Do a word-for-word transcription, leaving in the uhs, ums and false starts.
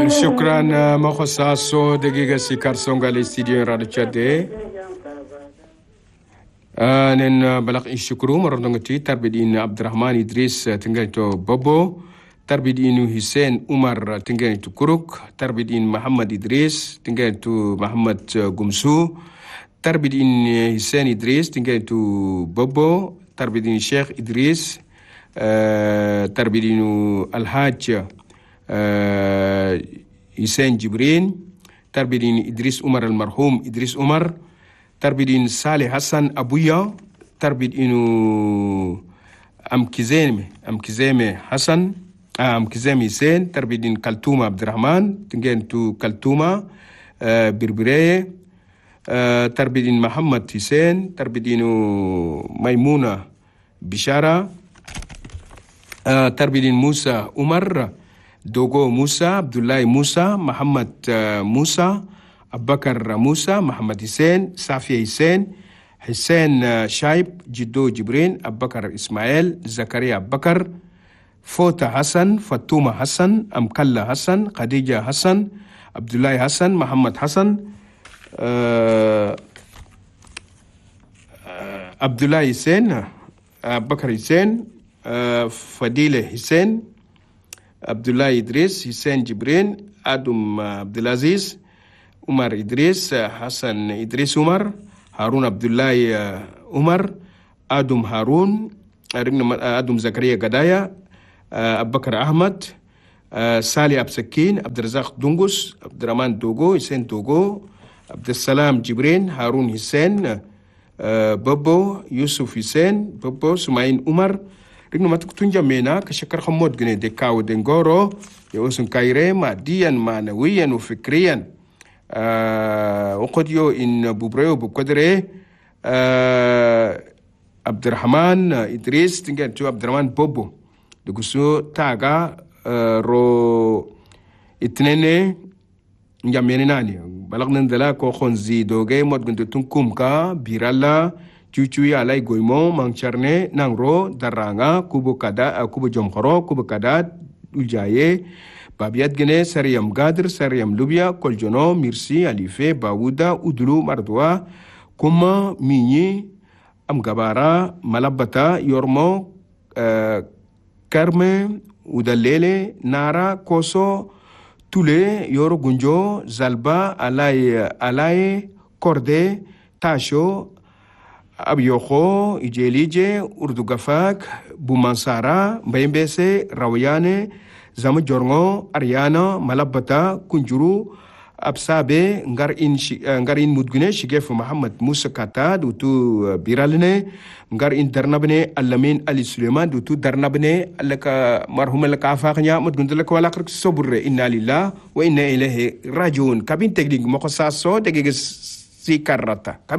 شكرا مخصصو دقيقة سيكار سونغا الاستديو رادو تشادي نن بلق الشكرو مرضنغتي تربيدين عبد الرحمن إدريس تنغيتو بابو تربيدين حسين عمر تنغيتو كروك تربيدين محمد إدريس تنغيتو محمد قمسو تربيدين حسين إدريس تنغيتو بابو تربيدين شيخ إدريس تربيدين الحاج حسين جبرين تربيدين إدريس عمر المرحوم إدريس عمر تربيدين صالح حسن أبويا تربيدين أم كزيمة أم كزيمة حسن أم كزيمة حسين تربيدين كلثوم عبد الرحمن تنجين تو كلثومة بربرية تربيدين محمد حسين تربيدين ميمونة بشارة تربيدين موسى عمر دوغو موسى عبد الله موسى محمد موسى أبو بكر موسى محمد حسين صافي حسين حسين شايب جدو جبرين أبو بكر إسماعيل زكريا أبو بكر فوتا حسن فاطمة حسن أمكلا حسن خديجة حسن عبد الله حسن محمد حسن أه أه عبد الله حسين أبو بكر حسين أه فضيلة حسين عبد الله إدريس حسين جبرين آدم عبد العزيز عمر إدريس حسن إدريس عمر هارون عبد الله عمر آدم هارون آدم زكريا قدايا أبو بكر أحمد سالي عبد السكين عبد الرزاق دونغوس عبد الرحمن دوغو حسين دوغو عبد السلام جبرين هارون حسين بابو يوسف حسين بابو سماين عمر رغم ما تكتونجا مينا كشكر خمود جنيه دكاو دنغورو يوسن كايري ماديا معنويا وفكريا آه وقد يو إن بوبريو بقدره آه عبد الرحمن إدريس تنجان تو عبد الرحمن بوبو دكسو تاغا آه رو اتنيني نجاميني ناني بلغنا ندلا كو خونزي دوغي مود گندو تنكوم كا بيرالا cucuy alay goymo mangcharne nangro daranga kubo kada kubo jomkhoro kubo kada uljaye babiat gene sariyam gadr sariyam lubya koljono mirsi alife bawuda udulu mardwa kuma minyi am gabara malabata yormo uh, karme udalele nara koso tule yoro gunjo zalba alay alay korde tasho Abiyoko, Ijelije, Urdugafak, Bumansara, Mbembese, Rawayane, Zamajorngo, Ariana, Malabata, Kunjuru, Absabe, Ngarin Ngarin Mudgune, Shigef Muhammad Musa Kata, Dutu Biralne, Ngarin Darnabne, Alamin Ali Suleiman, Dutu Darnabne, Alaka Marhum Alakafanya, Mudgundalak Walakrak Sobre, Inna Lillah, wa Inna Ilahi Rajun, Kabin Teknik Mokosaso, Degis Sikarata.